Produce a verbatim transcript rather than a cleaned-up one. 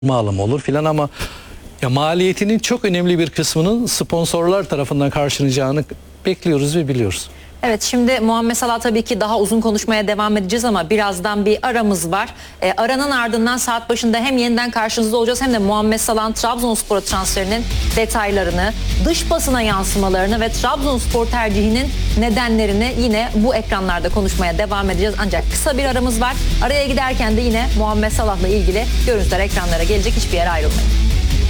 alımı olur filan ama ya maliyetinin çok önemli bir kısmının sponsorlar tarafından karşılanacağını bekliyoruz ve biliyoruz. Evet, şimdi Muhammed Salah tabii ki daha uzun konuşmaya devam edeceğiz ama birazdan bir aramız var. E, aranın ardından saat başında hem yeniden karşınızda olacağız hem de Muhammed Salah'ın Trabzonspor transferinin detaylarını, dış basına yansımalarını ve Trabzonspor tercihinin nedenlerini yine bu ekranlarda konuşmaya devam edeceğiz. Ancak kısa bir aramız var. Araya giderken de yine Muhammed Salah'la ilgili görüntüler ekranlara gelecek. Hiçbir yere ayrılmayın.